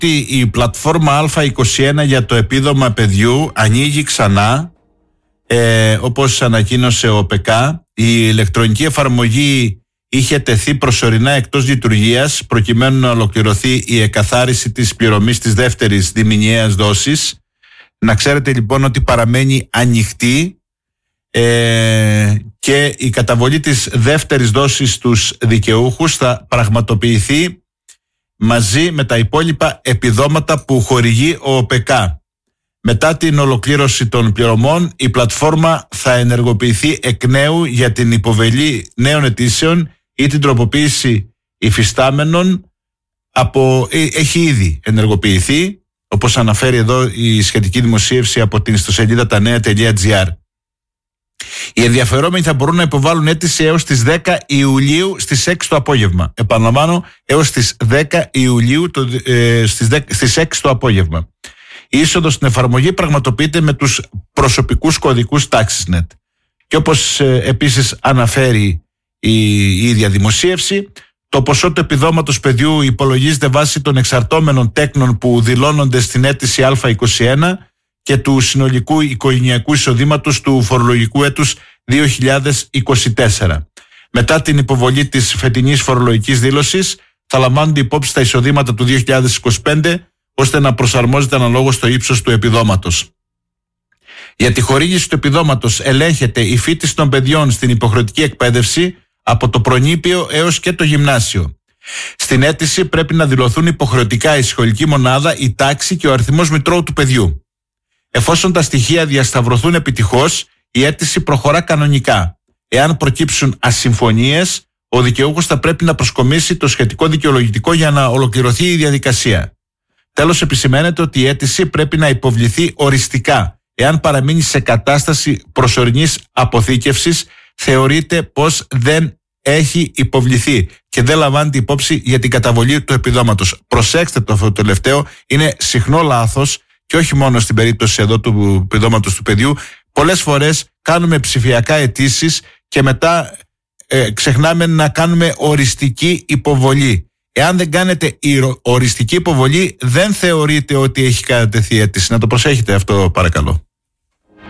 ότι η πλατφόρμα Α21 για το επίδομα παιδιού ανοίγει ξανά, όπως ανακοίνωσε ο ΠΚ. Η ηλεκτρονική εφαρμογή είχε τεθεί προσωρινά εκτός λειτουργίας προκειμένου να ολοκληρωθεί η εκαθάριση της πληρωμής της δεύτερης διμηνιαίας δόσης. Να ξέρετε λοιπόν ότι παραμένει ανοιχτή και η καταβολή της δεύτερης δόσης στους δικαιούχους θα πραγματοποιηθεί μαζί με τα υπόλοιπα επιδόματα που χορηγεί ο ΟΠΚ. Μετά την ολοκλήρωση των πληρωμών, η πλατφόρμα θα ενεργοποιηθεί εκ νέου για την υποβολή νέων αιτήσεων ή την τροποποίηση υφιστάμενων. Έχει ήδη ενεργοποιηθεί, όπως αναφέρει εδώ η σχετική δημοσίευση από την ιστοσελίδα tanea.gr. Οι ενδιαφερόμενοι θα μπορούν να υποβάλουν αίτηση έως τις 10 Ιουλίου στις 6 το απόγευμα. Επαναλαμβάνω, έως τις 10 Ιουλίου στις 6 το απόγευμα. Η είσοδος στην εφαρμογή πραγματοποιείται με τους προσωπικούς κωδικούς TaxisNet. Και όπως επίσης αναφέρει η ίδια δημοσίευση, το ποσό του επιδόματος παιδιού υπολογίζεται βάσει των εξαρτώμενων τέκνων που δηλώνονται στην αίτηση Α21 και του συνολικού οικογενειακού εισοδήματος του φορολογικού έτους 2024. Μετά την υποβολή της φετινής φορολογικής δήλωσης θα λαμβάνονται υπόψη τα εισοδήματα του 2025 ώστε να προσαρμόζεται αναλόγως στο ύψος του επιδόματος. Για τη χορήγηση του επιδόματος ελέγχεται η φοιτηση των παιδιών στην υποχρεωτική εκπαίδευση από το προνήπιο έως και το γυμνάσιο. Στην αίτηση πρέπει να δηλωθούν υποχρεωτικά η σχολική μονάδα, η τάξη και ο αριθμός μητρώου του παιδιού. Εφόσον τα στοιχεία διασταυρωθούν επιτυχώς, η αίτηση προχωρά κανονικά. Εάν προκύψουν ασυμφωνίες, ο δικαιούχος θα πρέπει να προσκομίσει το σχετικό δικαιολογητικό για να ολοκληρωθεί η διαδικασία. Τέλος, επισημαίνεται ότι η αίτηση πρέπει να υποβληθεί οριστικά. Εάν παραμείνει σε κατάσταση προσωρινής αποθήκευσης, θεωρείται πως δεν έχει υποβληθεί και δεν λαμβάνεται υπόψη για την καταβολή του επιδόματος. Προσέξτε το τελευταίο, είναι συχνό λάθος και όχι μόνο στην περίπτωση εδώ του επιδόματος του παιδιού. Πολλές φορές κάνουμε ψηφιακά αιτήσεις και μετά ξεχνάμε να κάνουμε οριστική υποβολή. Εάν δεν κάνετε η οριστική υποβολή, δεν θεωρείτε ότι έχει κατατεθεί αίτηση. Να το προσέχετε αυτό, παρακαλώ.